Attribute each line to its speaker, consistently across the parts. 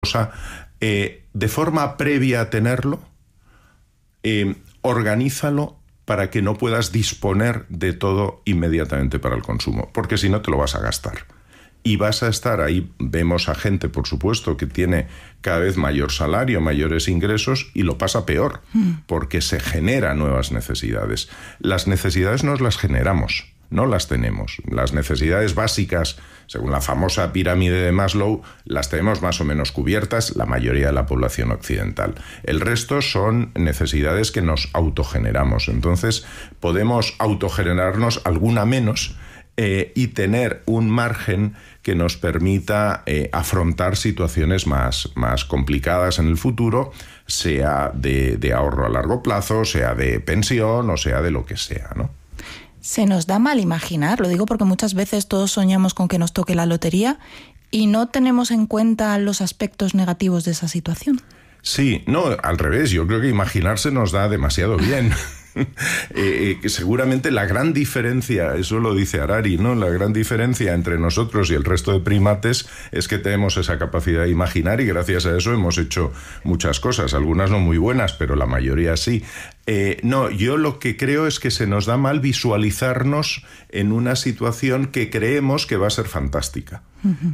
Speaker 1: cosa, de forma previa a tenerlo, organízalo para que no puedas disponer de todo inmediatamente para el consumo, porque si no te lo vas a gastar. Y vas a estar ahí, vemos a gente, por supuesto, que tiene cada vez mayor salario, mayores ingresos, y lo pasa peor, porque se generan nuevas necesidades. Las necesidades nos las generamos, no las tenemos. Las necesidades básicas, según la famosa pirámide de Maslow, las tenemos más o menos cubiertas la mayoría de la población occidental. El resto son necesidades que nos autogeneramos. Entonces, podemos autogenerarnos alguna menos, y tener un margen que nos permita afrontar situaciones más complicadas en el futuro, sea de ahorro a largo plazo, sea de pensión o sea de lo que sea, ¿no?
Speaker 2: Se nos da mal imaginar, lo digo porque muchas veces todos soñamos con que nos toque la lotería y no tenemos en cuenta los aspectos negativos de esa situación.
Speaker 1: Sí, no, al revés, yo creo que imaginarse nos da demasiado bien. Seguramente la gran diferencia, eso lo dice Harari, ¿no? La gran diferencia entre nosotros y el resto de primates es que tenemos esa capacidad de imaginar y gracias a eso hemos hecho muchas cosas, algunas no muy buenas, pero la mayoría sí. No, yo lo que creo es que se nos da mal visualizarnos en una situación que creemos que va a ser fantástica.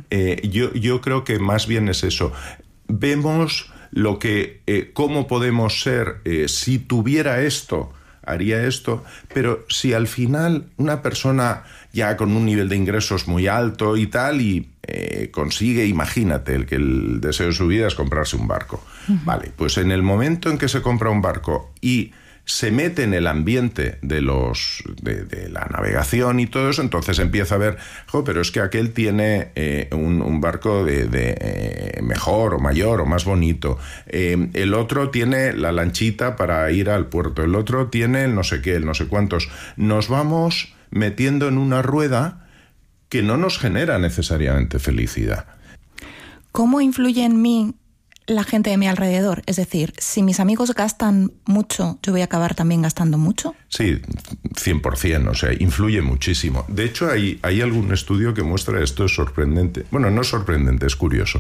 Speaker 1: Yo creo que más bien es eso. Vemos lo que, cómo podemos ser, si tuviera esto, haría esto, pero si al final una persona ya con un nivel de ingresos muy alto y tal, y consigue, imagínate, que el deseo de su vida es comprarse un barco. Vale, pues en el momento en que se compra un barco y se mete en el ambiente de la navegación y todo eso, entonces empieza a ver, pero es que aquel tiene un barco de mejor o mayor o más bonito, el otro tiene la lanchita para ir al puerto, el otro tiene el no sé qué, el no sé cuántos. Nos vamos metiendo en una rueda que no nos genera necesariamente felicidad.
Speaker 2: ¿Cómo influye en mí la gente de mi alrededor? Es decir, si mis amigos gastan mucho, ¿yo voy a acabar también gastando mucho?
Speaker 1: Sí, 100%, o sea, influye muchísimo. De hecho, hay algún estudio que muestra esto, es sorprendente. Bueno, no es sorprendente, es curioso.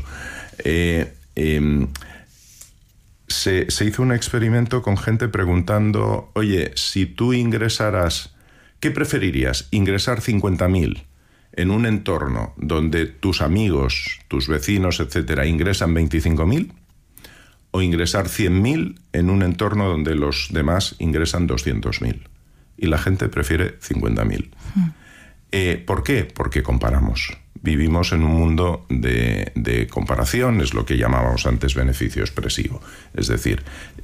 Speaker 1: Se hizo un experimento con gente preguntando, oye, si tú ingresaras, ¿qué preferirías? ¿Ingresar 50.000 en un entorno donde tus amigos, tus vecinos, etcétera, ingresan 25.000, o ingresar 100.000 en un entorno donde los demás ingresan 200.000? Y la gente prefiere 50.000. ¿Por qué? Porque comparamos. Vivimos en un mundo de comparación, es lo que llamábamos antes beneficio expresivo. Es decir,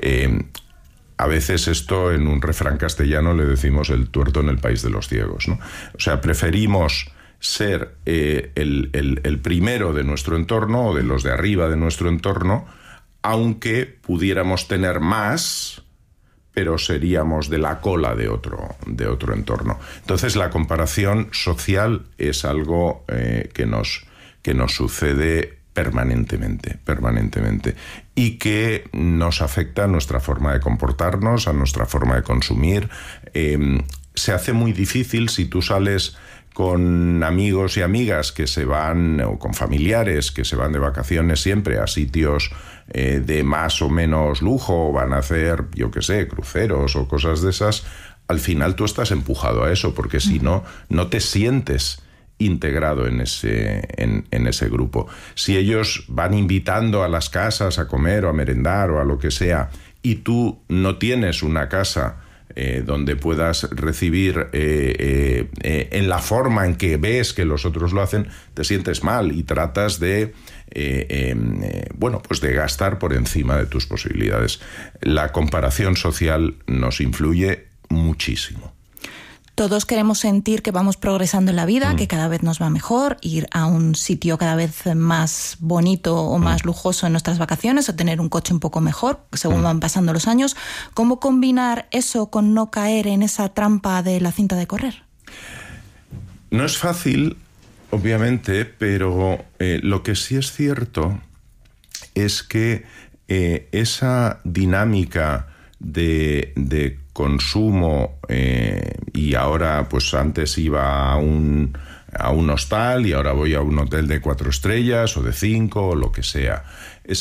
Speaker 1: a veces esto en un refrán castellano le decimos el tuerto en el país de los ciegos, ¿no? O sea, preferimos ser el primero de nuestro entorno o de los de arriba de nuestro entorno, aunque pudiéramos tener más, pero seríamos de la cola de otro entorno. Entonces la comparación social es algo que nos sucede permanentemente, y que nos afecta a nuestra forma de comportarnos, a nuestra forma de consumir. Se hace muy difícil si tú sales con amigos y amigas que se van, o con familiares que se van de vacaciones siempre a sitios de más o menos lujo, o van a hacer, yo qué sé, cruceros o cosas de esas, al final tú estás empujado a eso, porque si no, no te sientes integrado en ese grupo. Si ellos van invitando a las casas a comer o a merendar o a lo que sea, y tú no tienes una casa donde puedas recibir en la forma en que ves que los otros lo hacen, te sientes mal y tratas de pues de gastar por encima de tus posibilidades. La comparación social nos influye muchísimo.
Speaker 2: Todos queremos sentir que vamos progresando en la vida, que cada vez nos va mejor, ir a un sitio cada vez más bonito o más lujoso en nuestras vacaciones, o tener un coche un poco mejor según van pasando los años. ¿Cómo combinar eso con no caer en esa trampa de la cinta de correr?
Speaker 1: No es fácil, obviamente, pero lo que sí es cierto es que esa dinámica de consumo, y ahora pues antes iba a un a un hostal y ahora voy a un hotel de 4 estrellas o de 5 o lo que sea.